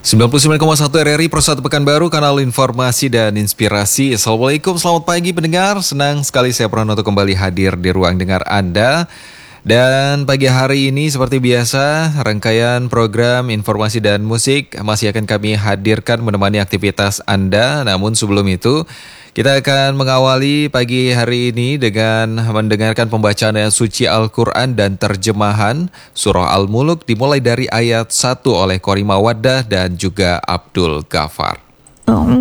99,1 RRI Persatu Pekanbaru, kanal informasi dan inspirasi. Assalamualaikum, selamat pagi pendengar. Senang sekali saya pernah untuk kembali hadir di ruang dengar Anda. Dan pagi hari ini seperti biasa, rangkaian program informasi dan musik masih akan kami hadirkan menemani aktivitas Anda. Namun sebelum itu, kita akan mengawali pagi hari ini dengan mendengarkan pembacaan ayat suci Al-Quran dan terjemahan Surah Al-Muluk dimulai dari ayat 1 oleh Qori Mawaddah dan juga Abdul Ghafar.